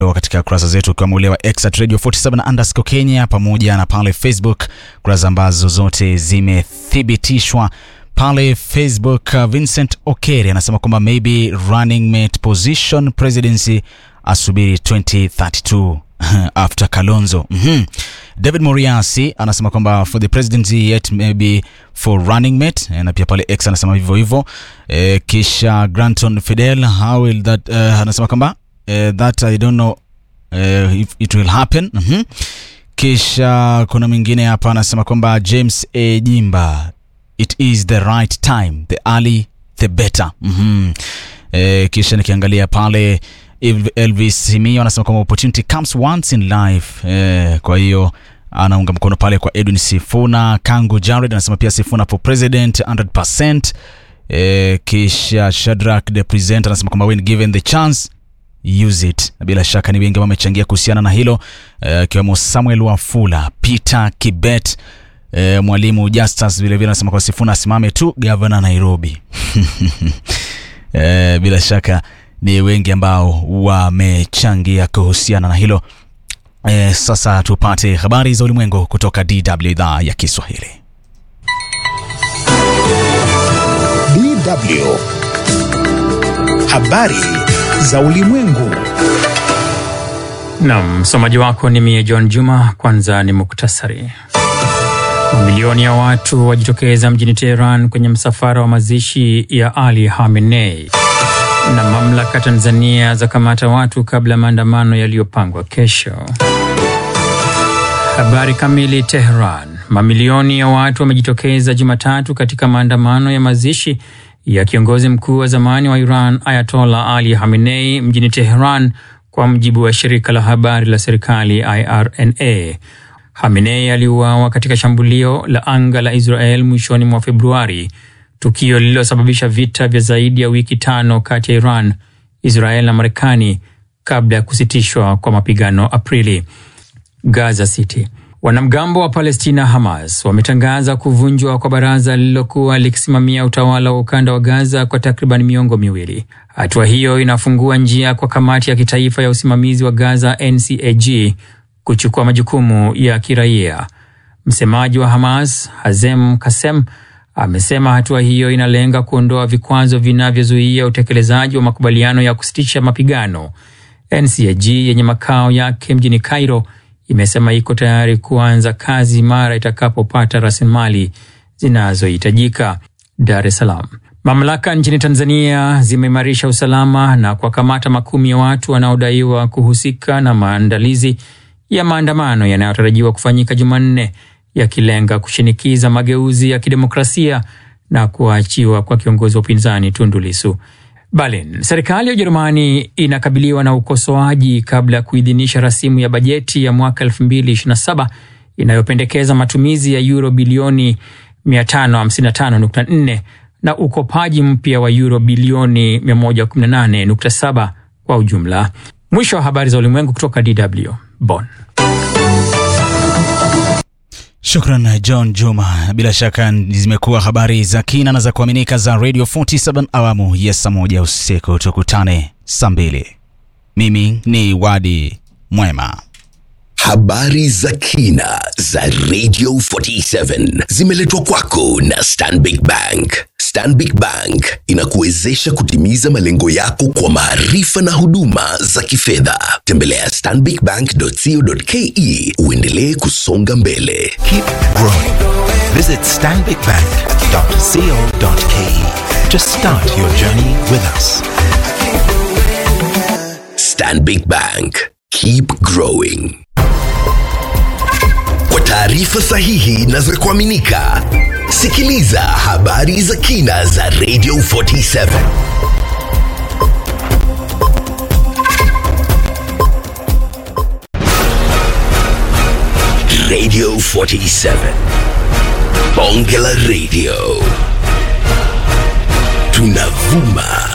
katika kurasa zetu kama ule wa X @radio47_Kenya pamoja na pale Facebook, kurasa ambazo zote zimethibitishwa. Pale Facebook, Vincent Okeri anasema kwamba maybe running mate position presidency asubiri 2032 after Kalonzo. David Moriasi anasema kwamba for the presidency yet maybe for running mate, na pia pale X anasema hivyo hivyo. Kisha Granton Fidel, how will that anasema kwamba that I don't know if it will happen. Kisha kuna mwingine hapa anasema kwamba James Jimba, it is the right time, the early the better. Kisha nikiangalia pale Elvis Simio anasema kwamba opportunity comes once in life. Kwa hiyo anaunga mkono pale kwa Edwin Sifuna. Kangu Jared anasema pia Sifuna for president 100%. Kisha Shadrack the presenter anasema kwamba when given the chance use it. Na bila shaka ni wengi wamechangia kuhusiana na hilo, kiwemo Samuel Wafula, Peter Kibet, Mwalimu Justus vile vile anasema kwa Sifuna asimame tu governor Nairobi. Bila shaka ni wengi ambao wamechangia kuhusiana na hilo. Sasa tupate habari za ulimwengu kutoka DW idhaa ya Kiswahili. DW habari za ulimwengu. Naam, msomaji wako ni mie John Juma. Kwanza ni muktasari. Mamilioni ya watu wajitokeza mjini Tehran kwenye msafara wa mazishi ya Ali Khamenei. Na mamlaka Tanzania za kamata watu kabla maandamano yaliyopangwa kesho. Habari kamili. Tehran. Mamilioni ya watu wamejitokeza Jumatatu katika maandamano ya mazishi ya kiongozi mkuu wa zamani wa Iran Ayatollah Ali Khamenei mjini Tehran, kwa mjibu wa shirika la habari la serikali IRNA. Khamenei aliuawa katika shambulio la anga la Israel mwishoni mwa Februari, tukio lililosababisha vita vya zaidi ya wiki 5 kati ya Iran, Israel na Marekani kabla ya kusitishwa kwa mapigano Aprili. Gaza City. Wanamgambo wa Palestina Hamas wametangaza kuvunjwa kwa baraza lililokuwa likisimamia utawala wa ukanda wa Gaza kwa takriban miongo miwili. Hatua hiyo inafungua njia kwa kamati ya kitaifa ya usimamizi wa Gaza NCAG kuchukua majukumu ya kiraia. Msemaji wa Hamas, Hazem Kassem, amesema hatua hiyo inalenga kuondoa vikwazo vinavyozuia utekelezaji wa makubaliano ya kusitisha mapigano. NCAG yenye makao yake mjini Cairo imesema iko tayari kuanza kazi mara itakapopata rasilimali zinazohitajika. Dar es Salaam. Mamlaka nchini Tanzania zimeimarisha usalama na kuwakamata makumi ya watu wanaodaiwa kuhusika na maandalizi ya maandamano yanayotarajiwa kufanyika Jumanne, yakilenga kushinikiza mageuzi ya kidemokrasia na kuachiwa kwa kiongozi wa upinzani Tundu Lissu. Berlin. Serikali ya Ujerumani inakabiliwa na ukosoaji kabla ya kuidhinisha rasimu ya bajeti ya mwaka 2027 inayopendekeza matumizi ya euro bilioni 555.4 na ukopaji mpya wa euro bilioni 118.7 kwa ujumla. Mwisho wa habari za ulimwengu kutoka DW Bonn. Shukran John Juma. Bila shaka zimekuwa habari za kina na za kuaminika za Radio 47 awamu ya saa 1 usiku. Tukutane saa 2. Mimi ni Wadi Mwema. Habari za kina za Radio 47 zimeletwa kwako na Stanbic Bank. Stanbic Bank inakuwezesha kutimiza malengo yako kwa maarifa na huduma za kifedha. Tembelea stanbicbank.co.ke uendelee kusonga mbele. Keep growing. Visit stanbicbank.co.ke to start your journey with us. Stanbic Bank. Keep growing. Kwa taarifa sahihi na za kuaminika, sikiliza habari za kina za Radio 47. Radio 47. Bonge la Radio. Tunavuma.